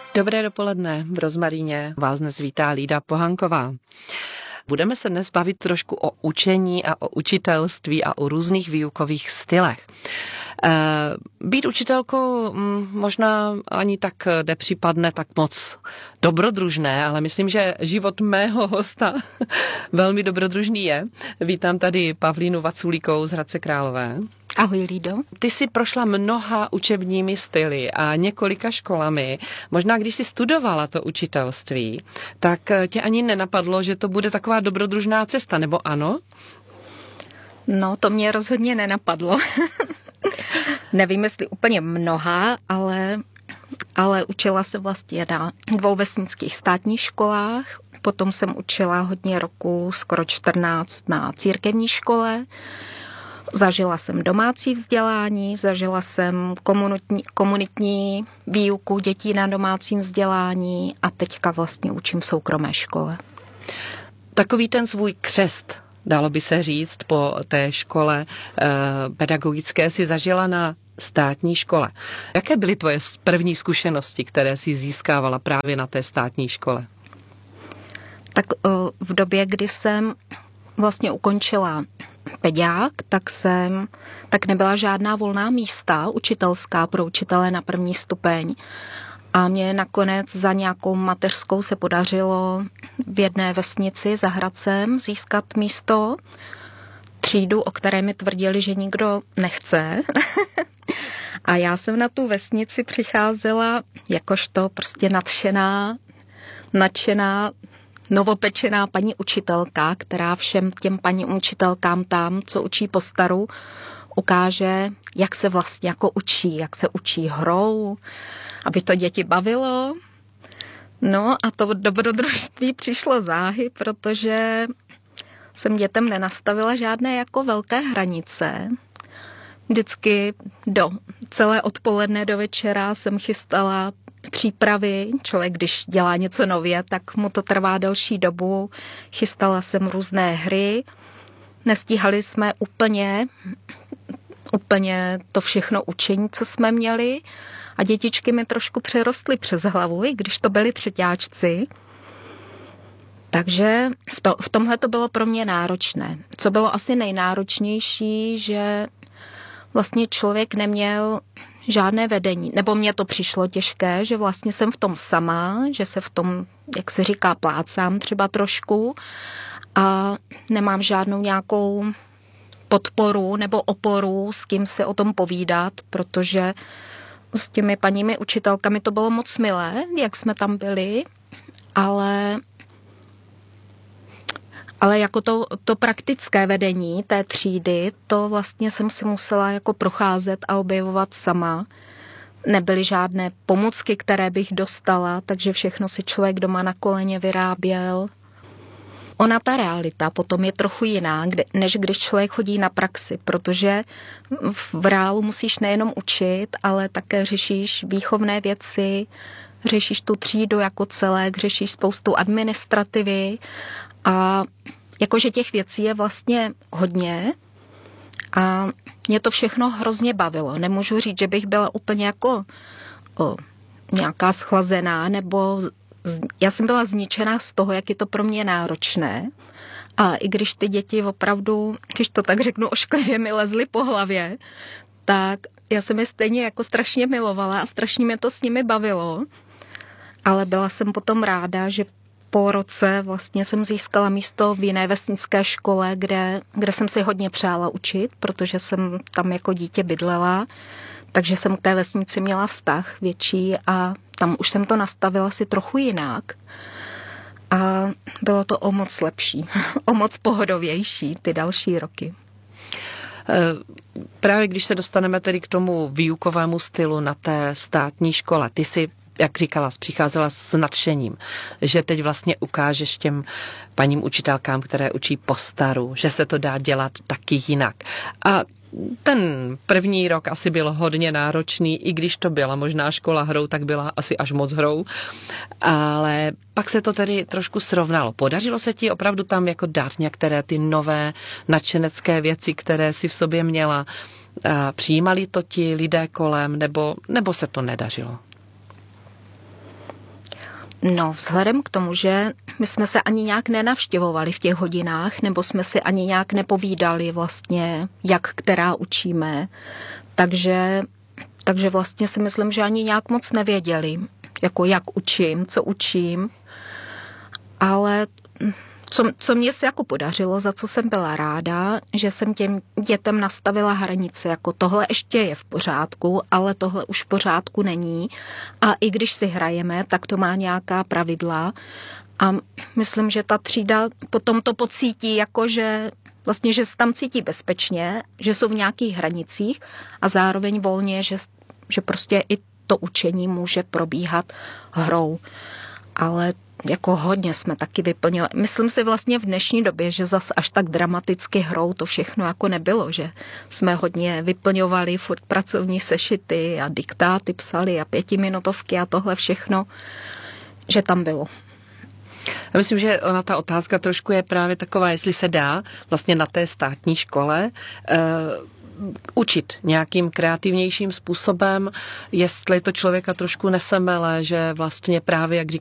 Dobré dopoledne, v Rozmaríně vás dnes vítá Lída Pohanková. Budeme se dnes bavit trošku o učení a o učitelství a o různých výukových stylech. Být učitelkou možná ani tak nepřipadne tak moc dobrodružné, ale myslím, že život mého hosta velmi dobrodružný je. Vítám tady Pavlínu Vaculíkovou z Hradce Králové. Ahoj, Lído. Ty jsi prošla mnoha učebními styly a několika školami. Možná, když jsi studovala to učitelství, tak tě ani nenapadlo, že to bude taková dobrodružná cesta, nebo ano? No, to mě rozhodně nenapadlo. Nevím, jestli úplně mnoha, ale učila se vlastně na 2 vesnických státních školách. Potom jsem učila hodně roku, skoro 14 na církevní škole. Zažila jsem domácí vzdělání, zažila jsem komunitní výuku dětí na domácím vzdělání a teďka vlastně učím v soukromé škole. Takový ten svůj křest, dalo by se říct, po té škole pedagogické si zažila na státní škole. Jaké byly tvoje první zkušenosti, které jsi získávala právě na té státní škole? Tak v době, kdy jsem vlastně ukončila pediák, tak nebyla žádná volná místa učitelská pro učitele na 1. stupeň. A mě nakonec za nějakou mateřskou se podařilo v jedné vesnici za Hradcem získat místo, třídu, o které mi tvrdili, že nikdo nechce. A já jsem na tu vesnici přicházela jakožto prostě nadšená, novopečená paní učitelka, která všem těm paní učitelkám tam, co učí po staru, ukáže, jak se vlastně jako učí, jak se učí hrou, aby to děti bavilo. No a to dobrodružství přišlo záhy, protože jsem dětem nenastavila žádné jako velké hranice. Vždycky do celé odpoledne do večera jsem chystala přípravy. Člověk, když dělá něco nově, tak mu to trvá delší dobu. Chystala jsem různé hry. Nestíhali jsme úplně to všechno učení, co jsme měli. A dětičky mi trošku přerostly přes hlavu, i když to byli třeťáčci. Takže v tomhle to bylo pro mě náročné. Co bylo asi nejnáročnější, že vlastně člověk neměl žádné vedení, nebo mně to přišlo těžké, že vlastně jsem v tom sama, že se v tom, jak se říká, plácám třeba trošku a nemám žádnou nějakou podporu nebo oporu, s kým se o tom povídat, protože s těmi paními učitelkami to bylo moc milé, jak jsme tam byli, ale jako to praktické vedení té třídy, to vlastně jsem si musela jako procházet a objevovat sama. Nebyly žádné pomůcky, které bych dostala, takže všechno si člověk doma na koleně vyráběl. Ona ta realita potom je trochu jiná, než když člověk chodí na praxi, protože v reálu musíš nejenom učit, ale také řešíš výchovné věci, řešíš tu třídu jako celek, řešíš spoustu administrativy a jakože těch věcí je vlastně hodně a mě to všechno hrozně bavilo. Nemůžu říct, že bych byla úplně jako nějaká schlazená, nebo já jsem byla zničená z toho, jak je to pro mě náročné. A i když ty děti opravdu, když to tak řeknu ošklivě, mi lezly po hlavě, tak já jsem je stejně jako strašně milovala a strašně mě to s nimi bavilo. Ale byla jsem potom ráda, že po roce vlastně jsem získala místo v jiné vesnické škole, kde jsem si hodně přála učit, protože jsem tam jako dítě bydlela, takže jsem k té vesnici měla vztah větší a tam už jsem to nastavila si trochu jinak. A bylo to o moc lepší, o moc pohodovější ty další roky. Právě když se dostaneme tedy k tomu výukovému stylu na té státní škole, ty si, jak říkala, přicházela s nadšením, že teď vlastně ukážeš těm paním učitelkám, které učí po staru, že se to dá dělat taky jinak. A ten první rok asi byl hodně náročný, i když to byla možná škola hrou, tak byla asi až moc hrou, ale pak se to tedy trošku srovnalo. Podařilo se ti opravdu tam jako dát některé ty nové nadšenecké věci, které si v sobě měla? Přijímali to ti lidé kolem, nebo se to nedařilo? No, vzhledem k tomu, že my jsme se ani nějak nenavštěvovali v těch hodinách, nebo jsme si ani nějak nepovídali vlastně, jak která učíme, takže vlastně si myslím, že ani nějak moc nevěděli, jako jak učím, co učím, ale co mě se jako podařilo, za co jsem byla ráda, že jsem těm dětem nastavila hranice, jako tohle ještě je v pořádku, ale tohle už v pořádku není. A i když si hrajeme, tak to má nějaká pravidla. A myslím, že ta třída potom to pocítí, jako že vlastně, že se tam cítí bezpečně, že jsou v nějakých hranicích a zároveň volně, že prostě i to učení může probíhat hrou. Ale jako hodně jsme taky vyplňovali. Myslím si vlastně v dnešní době, že zas až tak dramaticky hrou to všechno jako nebylo, že jsme hodně vyplňovali furt pracovní sešity a diktáty psali a 5minutovky a tohle všechno, že tam bylo. Já myslím, že ona ta otázka trošku je právě taková, jestli se dá vlastně na té státní škole učit nějakým kreativnějším způsobem, jestli to člověka trošku nesemele, že vlastně právě, jak